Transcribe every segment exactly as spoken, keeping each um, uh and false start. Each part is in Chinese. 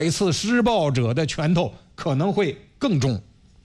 次施暴者的拳头可能会更重。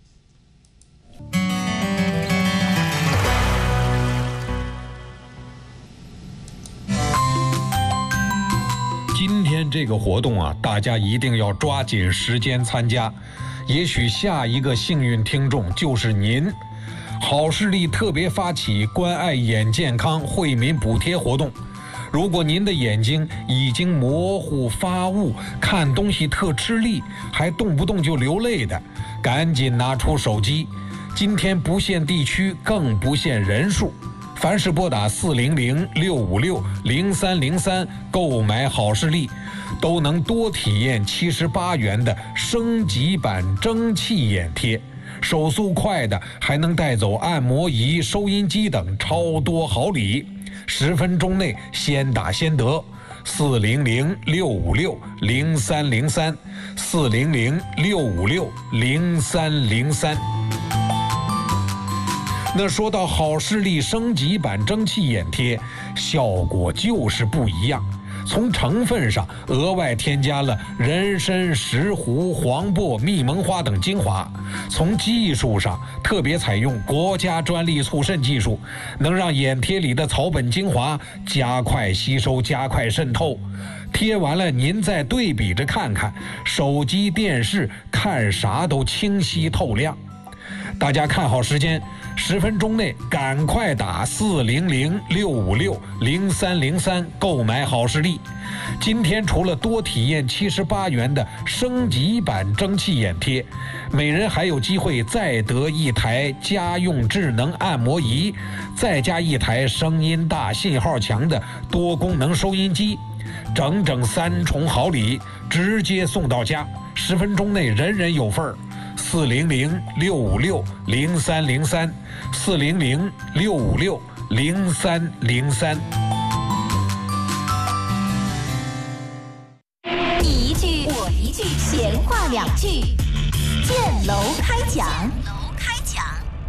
今天这个活动啊，大家一定要抓紧时间参加，也许下一个幸运听众就是您。好视力特别发起关爱眼健康惠民补贴活动，如果您的眼睛已经模糊发雾，看东西特吃力，还动不动就流泪的，赶紧拿出手机。今天不限地区，更不限人数，凡是拨打四零零六五六零三零三购买好视力，都能多体验七十八元的升级版蒸汽眼贴，手速快的还能带走按摩仪、收音机等超多好礼，十分钟内先打先得。四零零六五六零三零三，四零零六五六零三零三。那说到好视力升级版蒸汽眼贴，效果就是不一样。从成分上额外添加了人参、石斛、黄柏、蜜蒙花等精华，从技术上特别采用国家专利促渗技术，能让眼贴里的草本精华加快吸收、加快渗透。贴完了您再对比着看看，手机、电视看啥都清晰透亮。大家看好时间，十分钟内赶快打四零零六五六零三零三购买好视力。今天除了多体验七十八元的升级版蒸汽眼贴，每人还有机会再得一台家用智能按摩仪，再加一台声音大、信号强的多功能收音机，整整三重好礼，直接送到家，十分钟内人人有份儿。四零零六五六零三零三，四零零六五六零三零三。 你一句我一句，闲话两句，建楼开讲。楼开讲。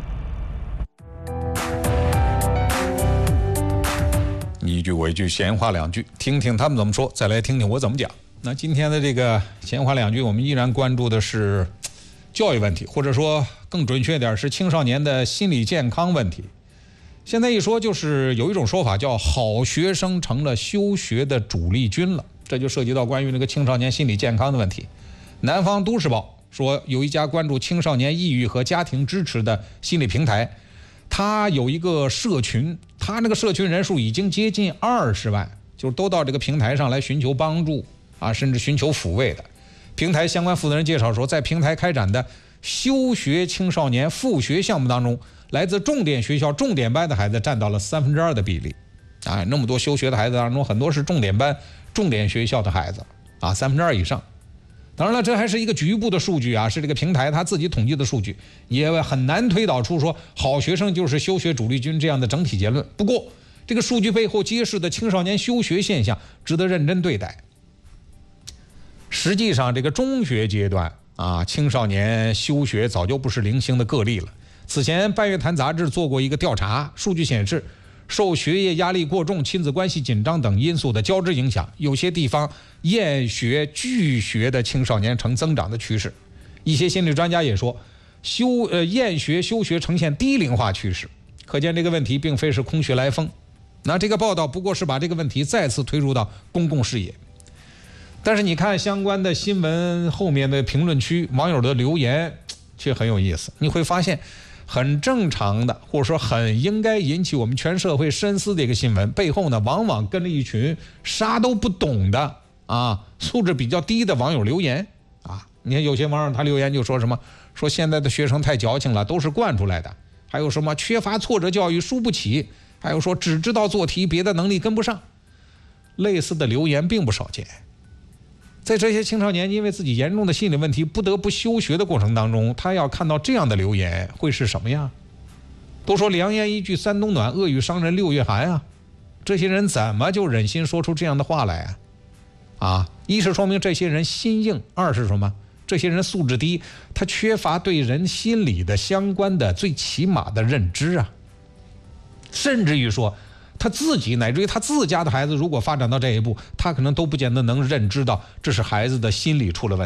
你一句我一句，闲话两句，听听他们怎么说，再来听听我怎么讲。那今天的这个闲话两句，我们依然关注的是教育问题，或者说更准确点是青少年的心理健康问题。现在一说就是有一种说法叫好学生成了休学的主力军了，这就涉及到关于那个青少年心理健康的问题。南方都市报说有一家关注青少年抑郁和家庭支持的心理平台，它有一个社群，它那个社群人数已经接近二十万，就是都到这个平台上来寻求帮助啊，甚至寻求抚慰的。平台相关负责人介绍说，在平台开展的休学青少年复学项目当中，来自重点学校重点班的孩子占到了三分之二的比例。啊，那么多休学的孩子当中，很多是重点班、重点学校的孩子啊，三分之二以上。当然了，这还是一个局部的数据啊，是这个平台他自己统计的数据，也很难推导出说好学生就是休学主力军这样的整体结论。不过，这个数据背后揭示的青少年休学现象值得认真对待。实际上，这个中学阶段啊，青少年休学早就不是零星的个例了。此前，半月谈杂志做过一个调查，数据显示，受学业压力过重、亲子关系紧张等因素的交织影响，有些地方厌学、拒学的青少年呈增长的趋势。一些心理专家也说，休呃厌学、休学呈现低龄化趋势，可见这个问题并非是空穴来风。那这个报道不过是把这个问题再次推入到公共视野。但是你看相关的新闻后面的评论区，网友的留言却很有意思。你会发现，很正常的，或者说很应该引起我们全社会深思的一个新闻，背后呢，往往跟了一群啥都不懂的啊，素质比较低的网友留言啊。你看有些网友他留言就说什么，说现在的学生太矫情了，都是惯出来的；还有什么缺乏挫折教育，输不起；还有说只知道做题，别的能力跟不上。类似的留言并不少见。在这些青少年因为自己严重的心理问题不得不休学的过程当中，他要看到这样的留言会是什么样？都说良言一句三冬暖，恶语伤人六月寒啊，这些人怎么就忍心说出这样的话来啊？啊，一是说明这些人心硬，二是什么？这些人素质低，他缺乏对人心理的相关的最起码的认知啊，甚至于说他自己乃至于他自家的孩子，如果发展到这一步，他可能都不见得能认知到这是孩子的心理出了问题。